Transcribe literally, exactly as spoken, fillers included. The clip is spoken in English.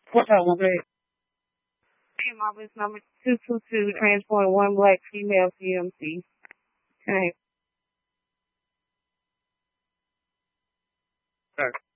What's up, my babe? Team office number two two two, transport one black female C M C. Okay. Sir.